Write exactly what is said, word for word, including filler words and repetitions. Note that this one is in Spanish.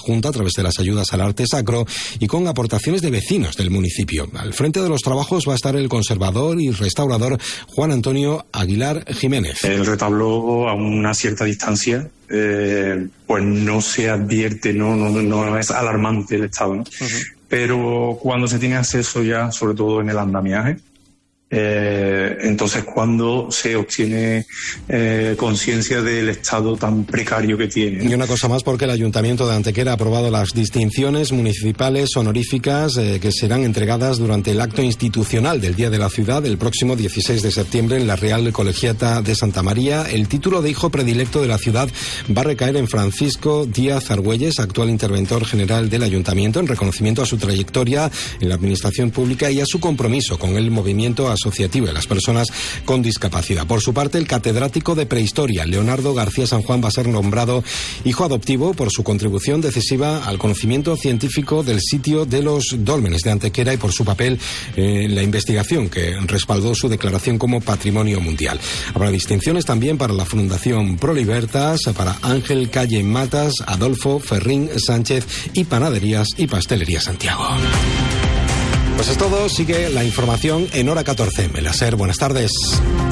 Junta a través de las ayudas al arte sacro y con aportaciones de vecinos del municipio. Al frente de los trabajos va a estar el conservador y restaurador Juan Antonio Aguilar Jiménez. El retablo a una cierta distancia eh, pues no se advierte, no, no, no es alarmante el estado, ¿no? Uh-huh. Pero cuando se tiene acceso ya, sobre todo en el andamiaje, Eh, entonces cuando se obtiene eh, conciencia del estado tan precario que tiene. Y una cosa más, porque el Ayuntamiento de Antequera ha aprobado las distinciones municipales honoríficas eh, que serán entregadas durante el acto institucional del Día de la Ciudad el próximo dieciséis de septiembre en la Real Colegiata de Santa María. El título de hijo predilecto de la ciudad va a recaer en Francisco Díaz Argüelles, actual interventor general del Ayuntamiento, en reconocimiento a su trayectoria en la administración pública y a su compromiso con el movimiento asociativo de las personas con discapacidad. Por su parte, el catedrático de Prehistoria, Leonardo García San Juan, va a ser nombrado hijo adoptivo por su contribución decisiva al conocimiento científico del sitio de los dólmenes de Antequera y por su papel en la investigación que respaldó su declaración como Patrimonio Mundial. Habrá distinciones también para la Fundación Prolibertas, para Ángel Calle Matas, Adolfo Ferrín Sánchez y Panaderías y Pastelería Santiago. Pues es todo, sigue la información en Hora catorce. Melaser, buenas tardes.